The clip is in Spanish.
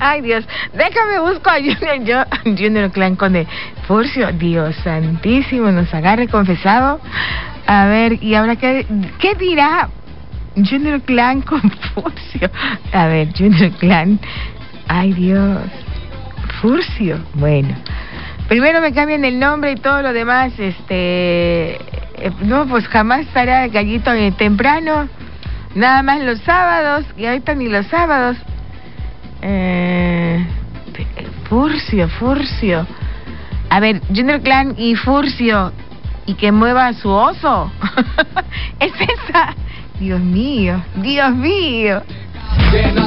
Ay, Dios, déjame busco a Junior Clan con de Furcio. Dios santísimo, nos agarre confesado. A ver, y ahora qué dirá Junior Clan con Furcio. A ver, Junior Clan. Ay, Dios. Furcio. Bueno, primero me cambian el nombre y todo lo demás. No, pues jamás estará Gallito temprano. Nada más los sábados. Y ahorita ni los sábados. Furcio. A ver, Junior Clan y Furcio. Y que mueva su oso. Es esa. Dios mío.